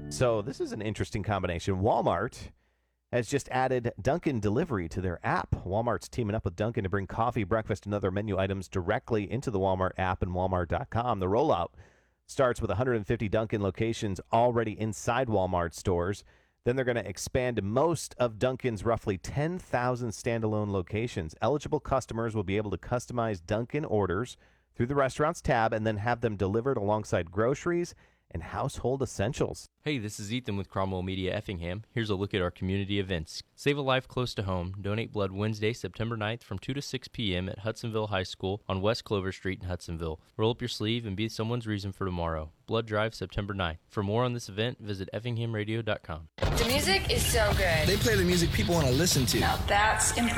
So this is an interesting combination. Walmart has just added Dunkin' delivery to their app. Walmart's teaming up with Dunkin' to bring coffee, breakfast, and other menu items directly into the Walmart app and Walmart.com. The rollout starts with 150 Dunkin' locations already inside Walmart stores. Then they're going to expand to most of Dunkin's roughly 10,000 standalone locations. Eligible customers will be able to customize Dunkin' orders through the restaurant's tab and then have them delivered alongside groceries and household essentials. Hey, this is Ethan with Cromwell Media Effingham. Here's a look at our community events. Save a life close to home. Donate blood Wednesday, September 9th from 2 to 6 p.m. at Hudsonville High School on West Clover Street in Hudsonville. Roll up your sleeve and be someone's reason for tomorrow. Blood Drive, September 9th. For more on this event, visit effinghamradio.com. The music is so good. They play the music people want to listen to. Now that's impressive.